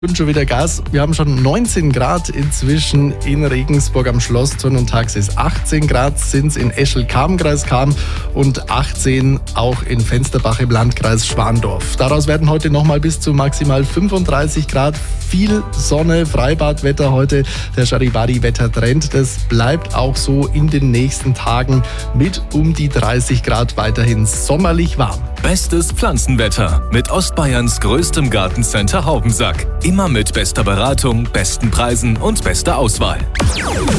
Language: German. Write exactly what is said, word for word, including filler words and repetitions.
Und schon wieder Gas. Wir haben schon neunzehn Grad inzwischen in Regensburg am Schlossturm und tagsüber achtzehn Grad sind es in Eschel-Cham, Kreis Cham und achtzehn auch in Fensterbach im Landkreis Schwandorf. Daraus werden heute nochmal bis zu maximal fünfunddreißig Grad. Viel Sonne, Freibadwetter heute, der Charivari-Wettertrend. Das bleibt auch so in den nächsten Tagen mit um die dreißig Grad weiterhin sommerlich warm. Bestes Pflanzenwetter mit Ostbayerns größtem Gartencenter Haubensack. Immer mit bester Beratung, besten Preisen und bester Auswahl.